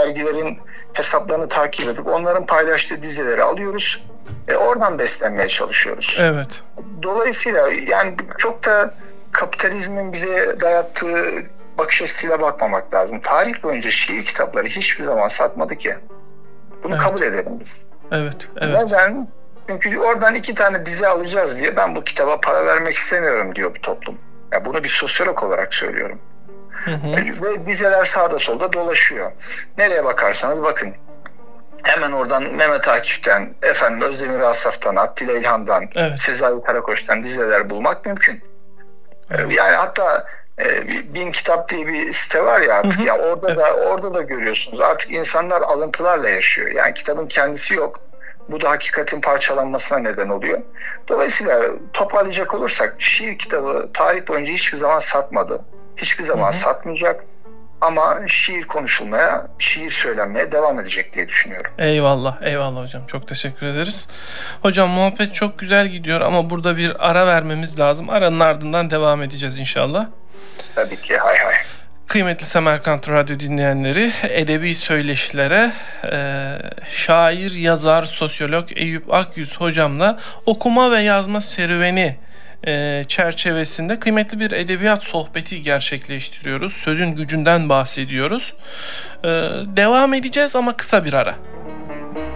dergilerin hesaplarını takip edip onların paylaştığı dizileri alıyoruz. Oradan beslenmeye çalışıyoruz. Evet. Dolayısıyla yani çok da kapitalizmin bize dayattığı bakış açısıyla bakmamak lazım. Tarih boyunca şiir kitapları hiçbir zaman satmadı ki. Bunu kabul edelim biz. Evet. Neden? Çünkü oradan 2 tane dizi alacağız diye ben bu kitaba para vermek istemiyorum diyor bu toplum. Ya bunu bir sosyolog olarak söylüyorum. Ve diziler sağda solda dolaşıyor. Nereye bakarsanız bakın. Hemen oradan Mehmet Akif'ten, Özdemir Asaf'tan, Attila İlhan'dan, Sezai Karakoç'tan diziler bulmak mümkün. Yani hatta Bin Kitap diye bir site var ya artık, ya orada da görüyorsunuz. Artık insanlar alıntılarla yaşıyor. Yani kitabın kendisi yok. Bu da hakikatin parçalanmasına neden oluyor. Dolayısıyla toparlayacak olursak şiir kitabı tarih boyunca hiçbir zaman satmadı. Hiçbir zaman satmayacak. Ama şiir konuşulmaya, şiir söylenmeye devam edecek diye düşünüyorum. Eyvallah hocam. Çok teşekkür ederiz. Hocam muhabbet çok güzel gidiyor ama burada bir ara vermemiz lazım. Aranın ardından devam edeceğiz inşallah. Tabii ki, hay hay. Kıymetli Semerkant Radyo dinleyenleri, edebi söyleşilere şair, yazar, sosyolog Eyüp Akyüz hocamla okuma ve yazma serüveni çerçevesinde kıymetli bir edebiyat sohbeti gerçekleştiriyoruz. Sözün gücünden bahsediyoruz. Devam edeceğiz ama kısa bir ara.